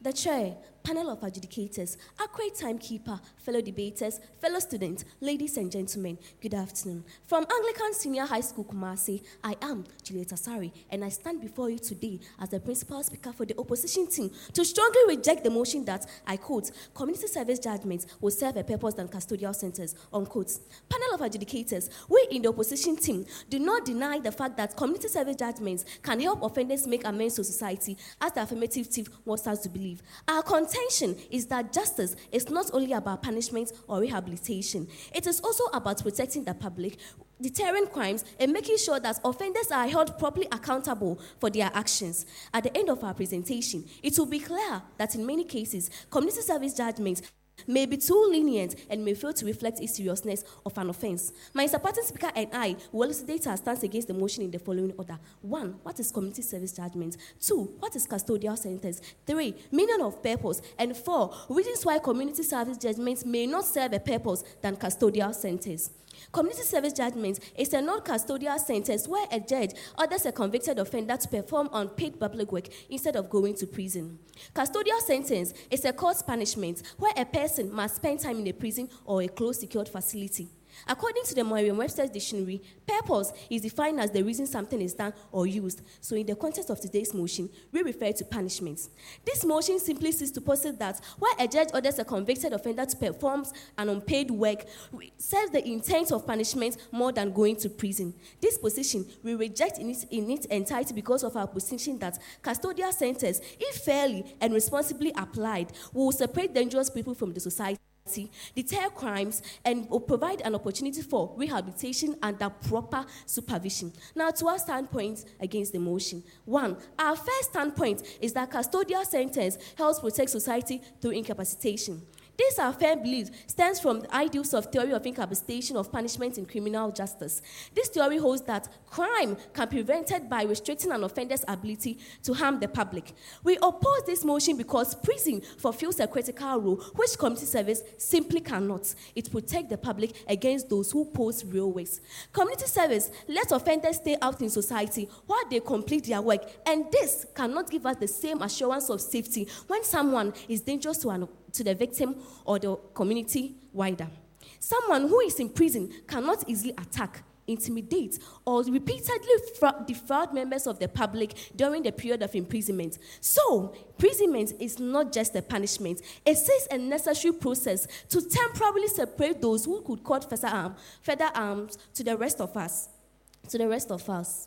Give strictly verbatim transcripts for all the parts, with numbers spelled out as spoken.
The chair, panel of adjudicators, accurate timekeeper, fellow debaters, fellow students, ladies and gentlemen, good afternoon. From Anglican Senior High School, Kumasi, I am Juliet Asari, and I stand before you today as the principal speaker for the opposition team to strongly reject the motion that, I quote, community service judgments will serve a purpose than custodial centers, unquote. Panel of adjudicators, we in the opposition team do not deny the fact that community service judgments can help offenders make amends to society, as the affirmative team wants us to believe. Our contention is that justice is not only about punishment or rehabilitation. It is also about protecting the public, deterring crimes, and making sure that offenders are held properly accountable for their actions. At the end of our presentation, it will be clear that in many cases, community service judgments may be too lenient and may fail to reflect the seriousness of an offense. My supporting speaker and I will elucidate our stance against the motion in the following order. One, what is community service judgment? Two, what is custodial sentence? Three, meaning of purpose. And four, reasons why community service judgments may not serve a purpose than custodial sentence. Community service judgment is a non-custodial sentence where a judge orders a convicted offender to perform unpaid public work instead of going to prison. Custodial sentence is a court punishment where a person must spend time in a prison or a closed secured facility. According to the Merriam-Webster's dictionary, purpose is defined as the reason something is done or used. So in the context of today's motion, we refer to punishments. This motion simply seeks to posit that where a judge orders a convicted offender to perform an unpaid work, serves the intent of punishment more than going to prison. This position we reject in its, in its entirety because of our position that custodial sentence, if fairly and responsibly applied, will separate dangerous people from the society, deter crimes, and will provide an opportunity for rehabilitation under proper supervision. Now, to our standpoint against the motion. One, our first standpoint is that custodial sentence helps protect society through incapacitation. This, our firm belief, stems from the ideals of theory of incapacitation of punishment in criminal justice. This theory holds that crime can be prevented by restricting an offender's ability to harm the public. We oppose this motion because prison fulfills a critical role which community service simply cannot. It protects the public against those who pose real risks. Community service lets offenders stay out in society while they complete their work, and this cannot give us the same assurance of safety when someone is dangerous to an to the victim or the community wider. Someone who is in prison cannot easily attack, intimidate, or repeatedly defraud members of the public during the period of imprisonment. So, imprisonment is not just a punishment. It is a necessary process to temporarily separate those who could cause further harm, further harms to the rest of us. To the rest of us.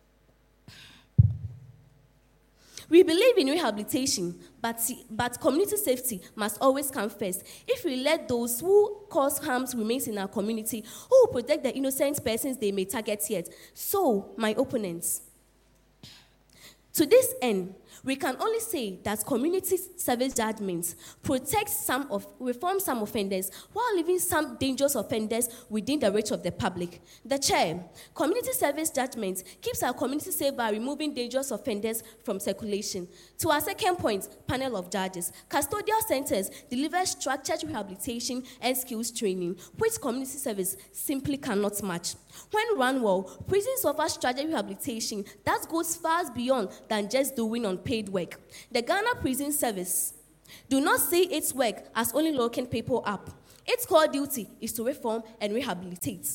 We believe in rehabilitation, but, but community safety must always come first. If we let those who cause harm remain in our community, who will protect the innocent persons they may target yet? So, my opponents, to this end, we can only say that community service judgments protect some of, reform some offenders while leaving some dangerous offenders within the reach of the public. The chair, community service judgments keeps our community safe by removing dangerous offenders from circulation. To our second point, panel of judges, custodial centers deliver structured rehabilitation and skills training, which community service simply cannot match. When run well, prisons offer structured rehabilitation that goes far beyond than just doing unpaid work. The Ghana Prison Service do not see its work as only locking people up. Its core duty is to reform and rehabilitate.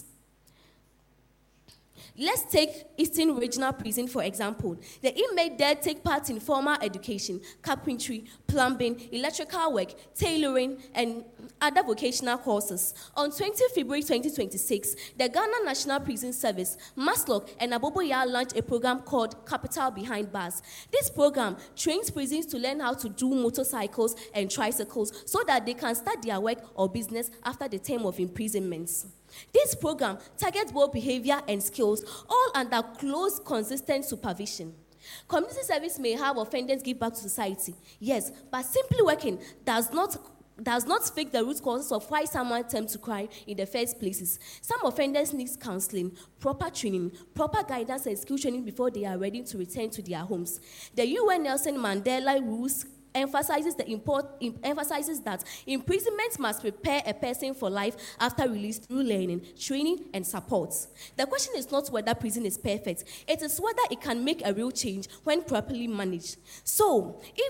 Let's take Eastern Regional Prison, for example. The inmate there take part in formal education, carpentry, plumbing, electrical work, tailoring, and other vocational courses. On the twentieth of February twenty twenty-six, the Ghana National Prison Service, MASLOC, and Aboboya launched a program called Capital Behind Bars. This program trains prisons to learn how to do motorcycles and tricycles so that they can start their work or business after the term of imprisonment. This program targets both behavior and skills, all under close, consistent supervision. Community service may have offenders give back to society, yes, but simply working does not does not fix the root causes of why someone attempts to crime in the first places. Some offenders need counseling, proper training, proper guidance and skill training before they are ready to return to their homes. The U N Nelson Mandela rules emphasizes the import, em, emphasizes that imprisonment must prepare a person for life after release through learning, training, and support. The question is not whether prison is perfect. It is whether it can make a real change when properly managed. So, if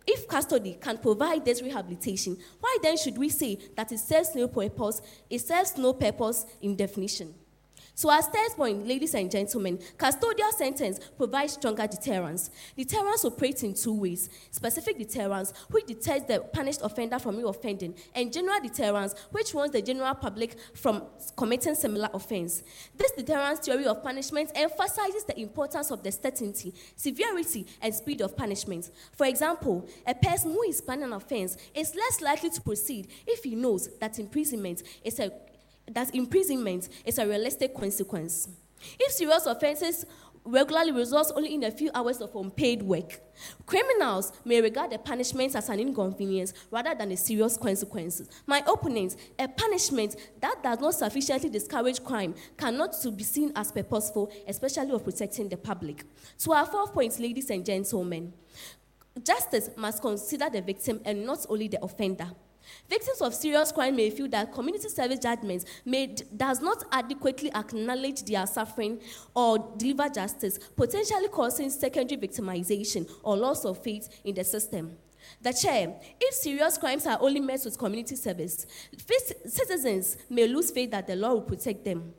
If custody can provide this rehabilitation, why then should we say that it serves no purpose, it serves no purpose in definition? So as third point, ladies and gentlemen, custodial sentence provides stronger deterrence. Deterrence operates in two ways: specific deterrence, which deters the punished offender from reoffending, and general deterrence, which warns the general public from committing similar offense. This deterrence theory of punishment emphasizes the importance of the certainty, severity, and speed of punishment. For example, a person who is planning an offense is less likely to proceed if he knows that imprisonment is a that imprisonment is a realistic consequence. If serious offenses regularly result only in a few hours of unpaid work, criminals may regard the punishment as an inconvenience rather than a serious consequence. My opponent, a punishment that does not sufficiently discourage crime cannot to be seen as purposeful, especially of protecting the public. So our fourth point, ladies and gentlemen, justice must consider the victim and not only the offender. Victims of serious crime may feel that community service judgments may, does not adequately acknowledge their suffering or deliver justice, potentially causing secondary victimization or loss of faith in the system. The chair, if serious crimes are only met with community service, citizens may lose faith that the law will protect them.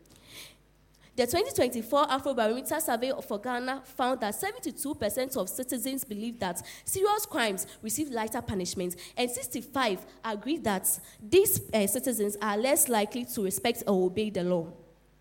The twenty twenty-four Afrobarometer survey for Ghana found that seventy-two percent of citizens believe that serious crimes receive lighter punishment, and sixty-five agree that these uh, citizens are less likely to respect or obey the law.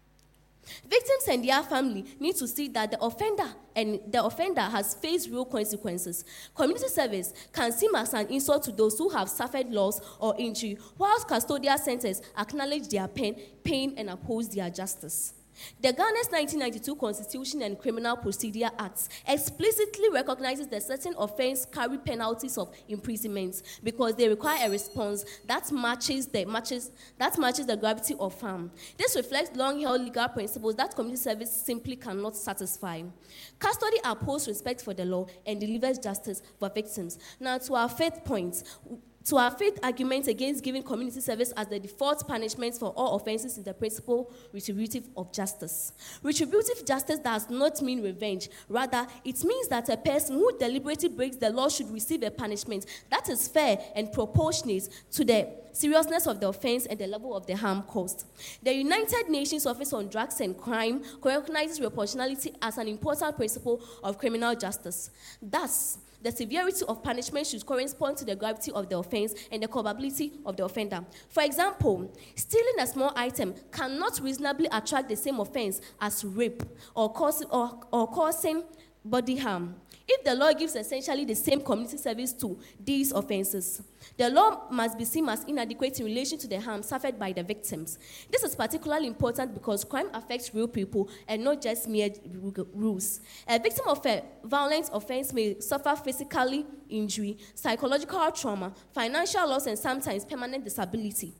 Victims and their family need to see that the offender and the offender has faced real consequences. Community service can seem as an insult to those who have suffered loss or injury, whilst custodial centers acknowledge their pain, pain and oppose their justice. The Ghana's nineteen ninety-two Constitution and Criminal Procedure Acts explicitly recognizes that certain offenses carry penalties of imprisonment because they require a response that matches the, matches, that matches the gravity of harm. This reflects long-held legal principles that community service simply cannot satisfy. Custody upholds respect for the law and delivers justice for victims. Now, to our fifth point, To our fifth argument against giving community service as the default punishment for all offenses is the principle retributive of justice. Retributive justice does not mean revenge. Rather, it means that a person who deliberately breaks the law should receive a punishment that is fair and proportionate to the seriousness of the offense and the level of the harm caused. The United Nations Office on Drugs and Crime recognizes proportionality as an important principle of criminal justice. Thus, the severity of punishment should correspond to the gravity of the offense and the culpability of the offender. For example, stealing a small item cannot reasonably attract the same offense as rape or, cause, or, or causing body harm. If the law gives essentially the same community service to these offenses, the law must be seen as inadequate in relation to the harm suffered by the victims. This is particularly important because crime affects real people and not just mere rules. A victim of a violent offense may suffer physical injury, psychological trauma, financial loss, and sometimes permanent disability.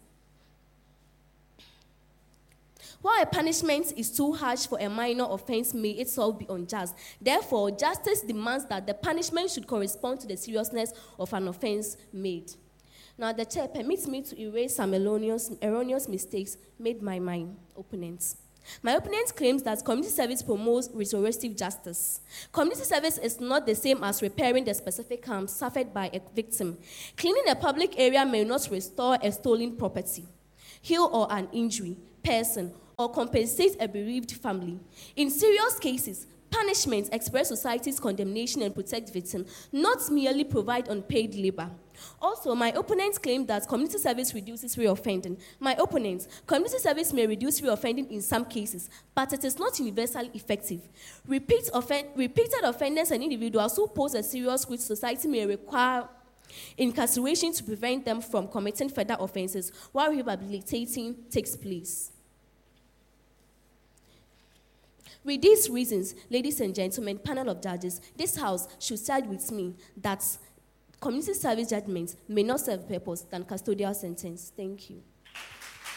While a punishment is too harsh for a minor offense may itself be unjust. Therefore, justice demands that the punishment should correspond to the seriousness of an offense made. Now, the chair permits me to erase some erroneous, erroneous mistakes made by my opponents. My opponent claims that community service promotes restorative justice. Community service is not the same as repairing the specific harm suffered by a victim. Cleaning a public area may not restore a stolen property, heal or an injury person, or compensate a bereaved family. In serious cases, punishments express society's condemnation and protect victims, not merely provide unpaid labor. Also, my opponents claim that community service reduces reoffending. My opponents, community service may reduce reoffending in some cases, but it is not universally effective. Repeat offen- repeated offenders and individuals who pose a serious threat to society may require incarceration to prevent them from committing further offenses while rehabilitating takes place. With these reasons, ladies and gentlemen, panel of judges, this House should side with me that community service judgments may not serve purpose than custodial sentence. Thank you.